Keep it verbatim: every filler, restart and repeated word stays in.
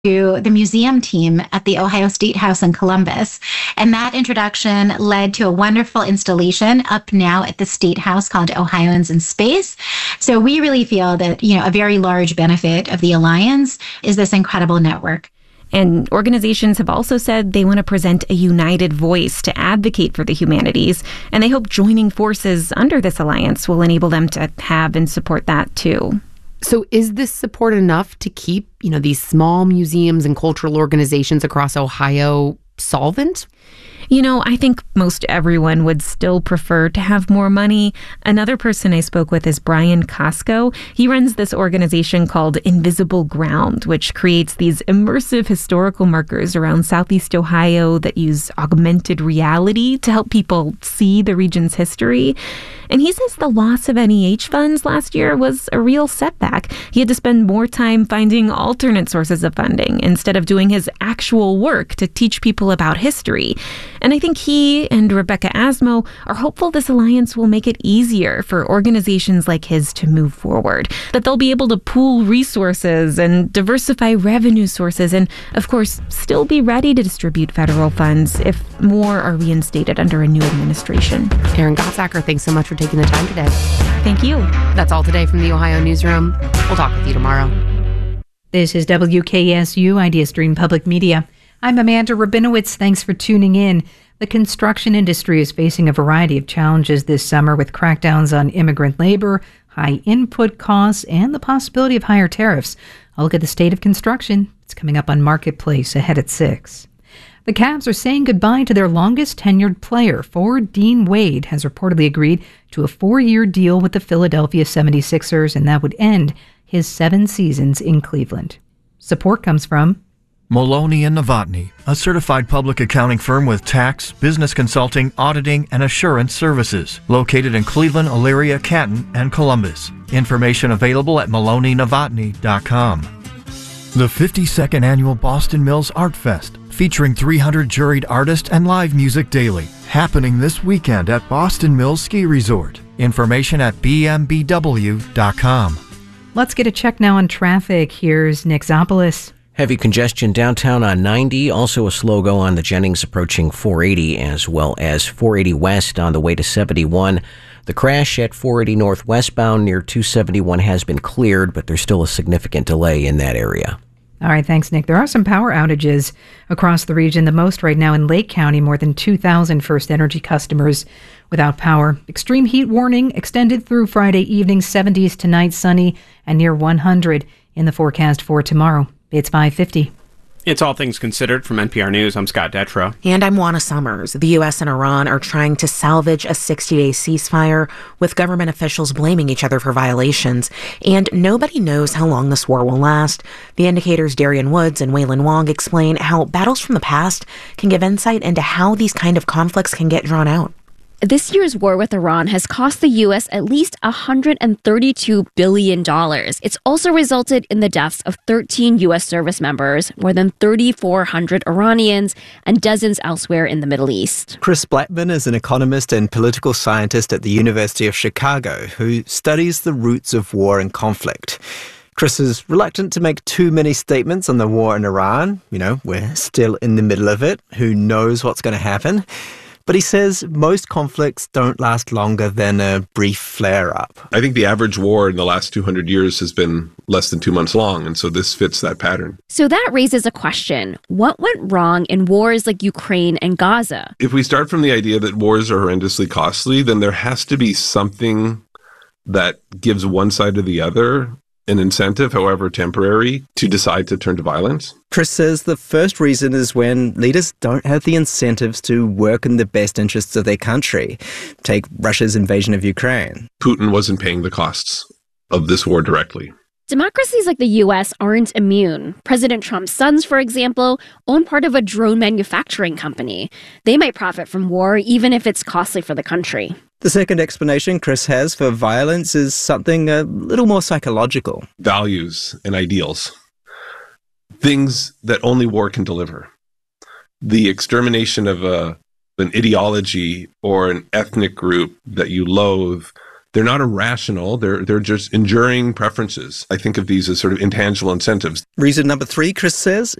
to the museum team at the Ohio State House in Columbus. And that introduction led to a wonderful installation up now at the State House called Ohioans in Space. So we really feel that, you know, a very large benefit of the Alliance is this incredible network. And organizations have also said they want to present a united voice to advocate for the humanities. And they hope joining forces under this alliance will enable them to have and support that too. So is this support enough to keep, you know, these small museums and cultural organizations across Ohio solvent? You know, I think most everyone would still prefer to have more money. Another person I spoke with is Brian Costco. He runs this organization called Invisible Ground, which creates these immersive historical markers around Southeast Ohio that use augmented reality to help people see the region's history. And he says the loss of N E H funds last year was a real setback. He had to spend more time finding alternate sources of funding instead of doing his actual work to teach people about history. And I think he and Rebecca Asmo are hopeful this alliance will make it easier for organizations like his to move forward, that they'll be able to pool resources and diversify revenue sources and, of course, still be ready to distribute federal funds if more are reinstated under a new administration. Erin Gottsacker, thanks so much for taking the time today. Thank you. That's all today from the Ohio Newsroom. We'll talk with you tomorrow. This is W K S U IdeaStream Public Media. I'm Amanda Rabinowitz. Thanks for tuning in. The construction industry is facing a variety of challenges this summer with crackdowns on immigrant labor, high input costs, and the possibility of higher tariffs. I'll look at the state of construction. It's coming up on Marketplace ahead at six. The Cavs are saying goodbye to their longest tenured player. Forward Dean Wade has reportedly agreed to a four-year deal with the Philadelphia seventy-sixers, and that would end his seven seasons in Cleveland. Support comes from Maloney and Novotny, a certified public accounting firm with tax, business consulting, auditing, and assurance services, located in Cleveland, Elyria, Canton, and Columbus. Information available at maloney novotny dot com. The fifty-second Annual Boston Mills Art Fest, featuring three hundred juried artists and live music daily, happening this weekend at Boston Mills Ski Resort. Information at b m b w dot com. Let's get a check now on traffic. Here's Nick Zopoulos. Heavy congestion downtown on ninety, also a slow go on the Jennings approaching four eighty, as well as four eighty west on the way to seventy-one. The crash at four eighty north westbound near two seventy-one has been cleared, but there's still a significant delay in that area. All right, thanks, Nick. There are some power outages across the region, the most right now in Lake County, more than two thousand First Energy customers without power. Extreme heat warning extended through Friday evening, seventies tonight, sunny and near one hundred in the forecast for tomorrow. It's five fifty. It's All Things Considered from N P R News. I'm Scott Detrow. And I'm Juana Summers. The U S and Iran are trying to salvage a sixty-day ceasefire, with government officials blaming each other for violations. And nobody knows how long this war will last. The Indicator's Darian Woods and Waylon Wong explain how battles from the past can give insight into how these kind of conflicts can get drawn out. This year's war with Iran has cost the U S at least one hundred thirty-two billion dollars. It's also resulted in the deaths of thirteen U S service members, more than three thousand four hundred Iranians, and dozens elsewhere in the Middle East. Chris Blackman is an economist and political scientist at the University of Chicago who studies the roots of war and conflict. Chris is reluctant to make too many statements on the war in Iran. You know, we're still in the middle of it. Who knows what's going to happen? But he says most conflicts don't last longer than a brief flare-up. I think the average war in the last two hundred years has been less than two months long, and so this fits that pattern. So that raises a question. What went wrong in wars like Ukraine and Gaza? If we start from the idea that wars are horrendously costly, then there has to be something that gives one side or the other an incentive, however temporary, to decide to turn to violence. Chris says the first reason is when leaders don't have the incentives to work in the best interests of their country. Take Russia's invasion of Ukraine. Putin wasn't paying the costs of this war directly. Democracies like the U S aren't immune. President Trump's sons, for example, own part of a drone manufacturing company. They might profit from war even if it's costly for the country. The second explanation Chris has for violence is something a little more psychological. Values and ideals. Things that only war can deliver. The extermination of a, an ideology or an ethnic group that you loathe They're not irrational. They're they're just enduring preferences. I think of these as sort of intangible incentives. Reason number three, Chris says,